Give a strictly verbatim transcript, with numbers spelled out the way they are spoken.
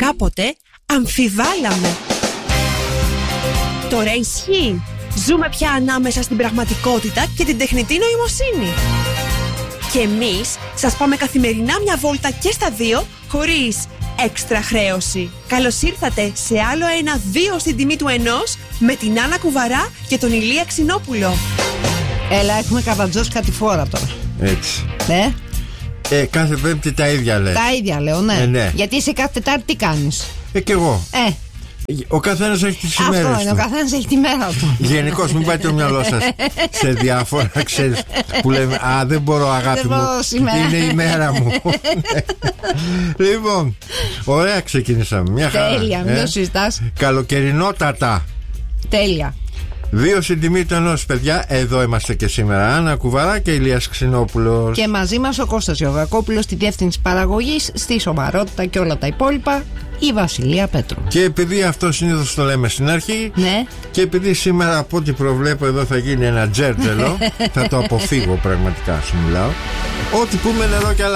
κάποτε αμφιβάλαμε. Τώρα ισχύει. Ζούμε πια ανάμεσα στην πραγματικότητα και την τεχνητή νοημοσύνη. Και εμείς σας πάμε καθημερινά μια βόλτα και στα δύο, χωρίς έξτρα χρέωση. Καλώς ήρθατε σε άλλο ένα δύο στην τιμή του ενός με την Άννα Κουβαρά και τον Ηλία Ξινόπουλο. Έλα, έχουμε καβατζός κάτι φορά τώρα. Έτσι. Ναι. Ε, κάθε Πέμπτη τα ίδια λες. Τα ίδια λέω, ναι. Ε, ναι. Γιατί εσύ κάθε Τετάρτη τι κάνεις? Ε, κι εγώ. Ε. Ο καθένας έχει τις ημέρες Αυτό είναι, του. ο καθένας έχει τη μέρα του. Γενικώς μην πάει το μυαλό σας σε διάφορα, ξέρεις, που λέμε «Α, δεν μπορώ αγάπη δεν μου, μπορώ σήμερα. είναι η μέρα μου». Λοιπόν, ωραία ξεκινήσαμε, μια χαρά. Τέλεια, μην ε? το συζητάς. Καλοκαιρινότατα. Τέλεια. Δύο στην τιμή του ενός, παιδιά. Εδώ είμαστε και σήμερα. Άννα Κουβαρά και Ηλίας Ξινόπουλος. Και μαζί μας ο Κώστας Γιωργακόπουλος στη διεύθυνση παραγωγής, στη σοβαρότητα και όλα τα υπόλοιπα, η Βασιλεία Πέτρου. Και επειδή αυτό συνήθως το λέμε στην αρχή, ναι. Και επειδή σήμερα από ό,τι προβλέπω εδώ θα γίνει ένα τζέρτζελο, θα το αποφύγω πραγματικά, σου μιλάω. Ό,τι πούμε νερό και άλλα